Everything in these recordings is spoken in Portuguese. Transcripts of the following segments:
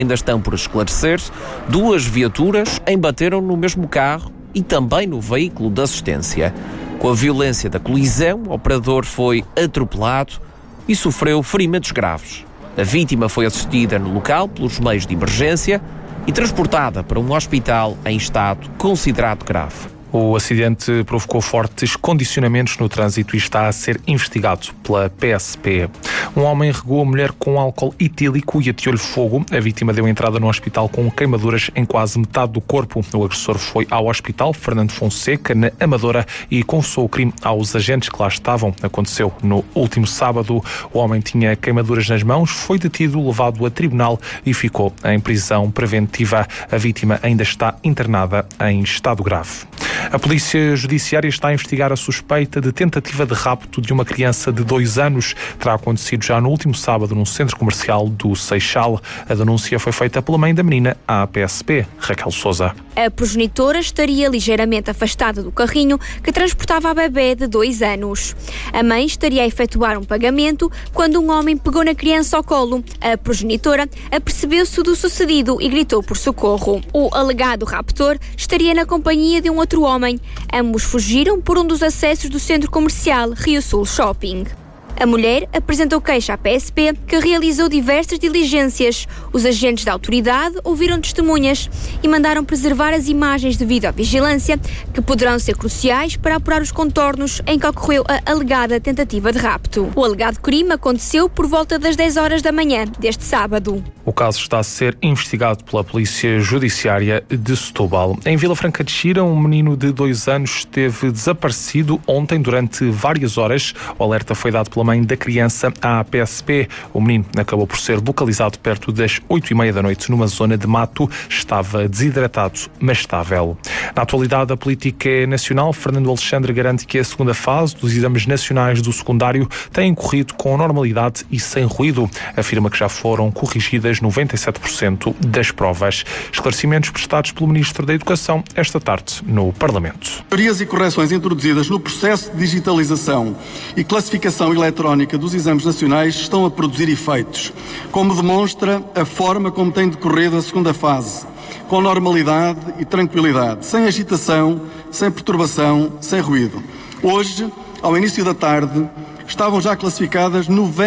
Ainda estão por esclarecer-se. 2 viaturas embateram no mesmo carro e também no veículo de assistência. Com a violência da colisão, o operador foi atropelado e sofreu ferimentos graves. A vítima foi assistida no local pelos meios de emergência e transportada para um hospital em estado considerado grave. O acidente provocou fortes condicionamentos no trânsito e está a ser investigado pela PSP. Um homem regou a mulher com álcool etílico e ateou-lhe fogo. A vítima deu entrada no hospital com queimaduras em quase metade do corpo. O agressor foi ao hospital Fernando Fonseca, na Amadora, e confessou o crime aos agentes que lá estavam. Aconteceu no último sábado. O homem tinha queimaduras nas mãos, foi detido, levado a tribunal e ficou em prisão preventiva. A vítima ainda está internada em estado grave. A Polícia Judiciária está a investigar a suspeita de tentativa de rapto de uma criança de 2 anos. Terá acontecido já no último sábado num centro comercial do Seixal. A denúncia foi feita pela mãe da menina à PSP, Raquel Sousa. A progenitora estaria ligeiramente afastada do carrinho que transportava a bebê de 2 anos. A mãe estaria a efetuar um pagamento quando um homem pegou na criança ao colo. A progenitora apercebeu-se do sucedido e gritou por socorro. O alegado raptor estaria na companhia de um outro homem. Ambos fugiram por um dos acessos do centro comercial Rio Sul Shopping. A mulher apresentou queixa à PSP, que realizou diversas diligências. Os agentes da autoridade ouviram testemunhas e mandaram preservar as imagens de videovigilância, que poderão ser cruciais para apurar os contornos em que ocorreu a alegada tentativa de rapto. O alegado crime aconteceu por volta das 10 horas da manhã deste sábado. O caso está a ser investigado pela Polícia Judiciária de Setúbal. Em Vila Franca de Xira, um menino de 2 anos esteve desaparecido ontem durante várias horas. O alerta foi dado pela mãe da criança à PSP. O menino acabou por ser localizado perto das 8h30 da noite numa zona de mato. Estava desidratado, mas estável. Na atualidade, a política nacional, Fernando Alexandre garante que a segunda fase dos exames nacionais do secundário tem corrido com normalidade e sem ruído. Afirma que já foram corrigidas 97% das provas. Esclarecimentos prestados pelo Ministro da Educação esta tarde no Parlamento. Melhorias e correções introduzidas no processo de digitalização e classificação eletrónica dos exames nacionais estão a produzir efeitos, como demonstra a forma como tem decorrido a segunda fase, com normalidade e tranquilidade, sem agitação, sem perturbação, sem ruído. Hoje, ao início da tarde, estavam já classificadas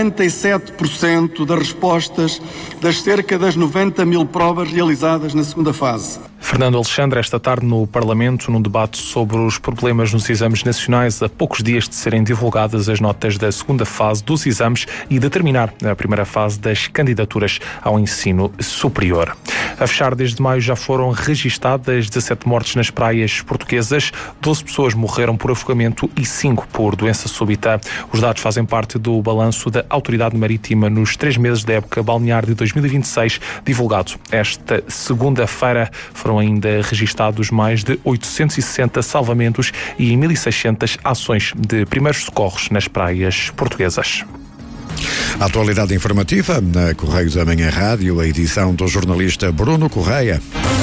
97% das respostas das cerca das 90 mil provas realizadas na segunda fase. Fernando Alexandre, esta tarde no Parlamento, num debate sobre os problemas nos exames nacionais, a poucos dias de serem divulgadas as notas da segunda fase dos exames e de terminar a primeira fase das candidaturas ao ensino superior. A fechar desde maio já foram registadas 17 mortes nas praias portuguesas, 12 pessoas morreram por afogamento e 5 por doença súbita. Os dados fazem parte do balanço da Autoridade Marítima nos 3 meses da época balnear de 2026, divulgado esta segunda-feira. Foram ainda registados mais de 860 salvamentos e 1.600 ações de primeiros socorros nas praias portuguesas. A atualidade informativa na Correio da Manhã Rádio, a edição do jornalista Bruno Correia.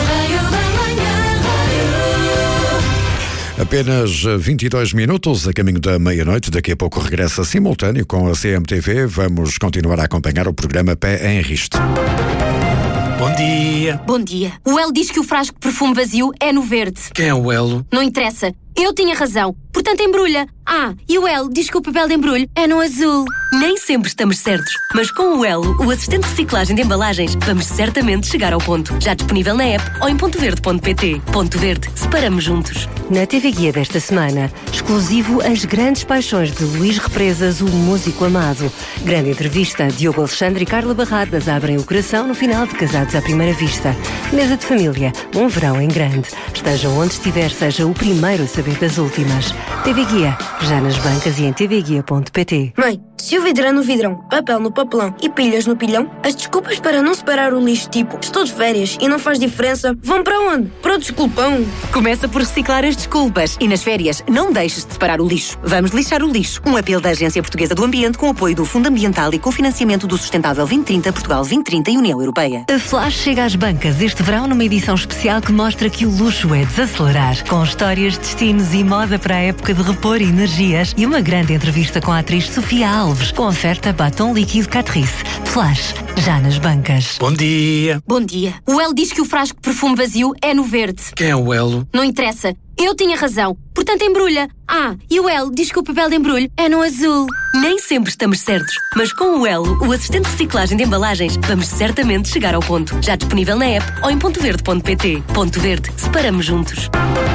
Apenas 22 minutos a caminho da meia-noite. Daqui a pouco regressa simultâneo com a CMTV. Vamos continuar a acompanhar o programa Pé em Riste. Bom dia. Bom dia. O Elo diz que o frasco de perfume vazio é no verde. Quem é o Elo? Não interessa. Eu tinha razão. Portanto, embrulha. E o Elo diz que o papel de embrulho é no azul. Nem sempre estamos certos, mas com o Elo, o assistente de reciclagem de embalagens, vamos certamente chegar ao ponto. Já disponível na app ou em pontoverde.pt. Ponto Verde. Separamos juntos. Na TV Guia desta semana, exclusivo As Grandes Paixões de Luís Represas, o músico amado. Grande entrevista. Diogo Alexandre e Carla Barradas abrem o coração no final de Casados à Primeira Vista. Mesa de família. Um verão em grande. Esteja onde estiver, seja o primeiro a saber das últimas. TV Guia. Já nas bancas e em tvguia.pt. Mãe, se o vidro é no vidrão, papel no papelão e pilhas no pilhão, as desculpas para não separar o lixo, tipo estou de férias e não faz diferença, vão para onde? Para o desculpão. Começa por reciclar as desculpas e nas férias não deixes de separar o lixo. Vamos lixar o lixo. Um apelo da Agência Portuguesa do Ambiente com apoio do Fundo Ambiental e cofinanciamento do Sustentável 2030, Portugal 2030 e União Europeia. A Flash chega às bancas este verão numa edição especial que mostra que o luxo é desacelerar. Com histórias, destinos e moda para a época de repor energias e uma grande entrevista com a atriz Sofia Alves. Alves, com oferta batom líquido Catrice. Flash, já nas bancas. Bom dia. Bom dia. O Elo diz que o frasco de perfume vazio é no verde. Quem é o Elo? Não interessa. Eu tinha razão. Portanto, embrulha. E o Elo diz que o papel de embrulho é no azul. Nem sempre estamos certos, mas com o Elo, o assistente de reciclagem de embalagens, vamos certamente chegar ao ponto. Já disponível na app ou em pontoverde.pt. Ponto Verde. Separamos juntos.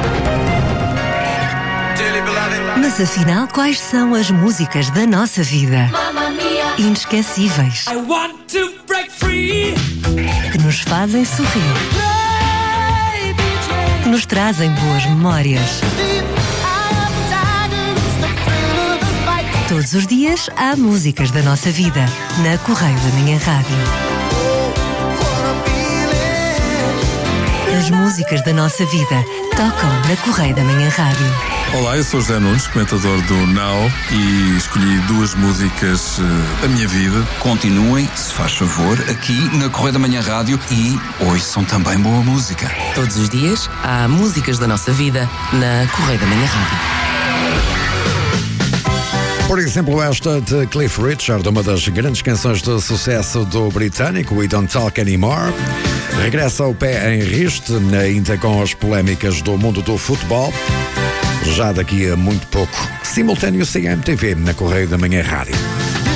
Mas afinal, quais são as músicas da nossa vida? Inesquecíveis. Que nos fazem sorrir. Que nos trazem boas memórias. Todos os dias há músicas da nossa vida na Correio da Manhã Rádio. As músicas da nossa vida tocam na Correio da Manhã Rádio. Olá, eu sou José Nunes, comentador do Now, e escolhi duas músicas da minha vida. Continuem, se faz favor, aqui na Correio da Manhã Rádio e ouçam também boa música. Todos os dias há músicas da nossa vida na Correio da Manhã Rádio. Por exemplo, esta de Cliff Richard, uma das grandes canções de sucesso do britânico, We Don't Talk Anymore. Regressa ao pé em riste, ainda com as polémicas do mundo do futebol. Já daqui a muito pouco, simultâneo CMTV na Correio da Manhã Rádio.